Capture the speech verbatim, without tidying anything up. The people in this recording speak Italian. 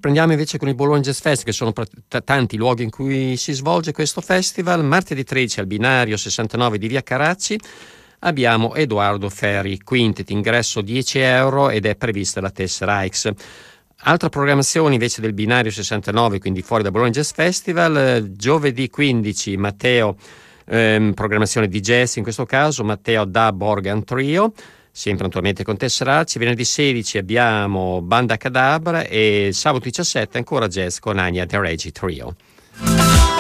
Riprendiamo invece con il Bologna Jazz Fest, che sono t- tanti luoghi in cui si svolge questo festival. Martedì tredici al binario sessantanove di via Caracci abbiamo Edoardo Ferri Quintet, ingresso dieci euro ed è prevista la tessera X. Altra programmazione invece del binario sessantanove, quindi fuori da Bologna Jazz Festival, giovedì quindici Matteo, ehm, programmazione di jazz in questo caso, Matteo Dub Organ Trio, sempre naturalmente con tesseracci. Venerdì sedici abbiamo Banda Cadabra e sabato diciassette ancora jazz con Ania The Reggie Trio.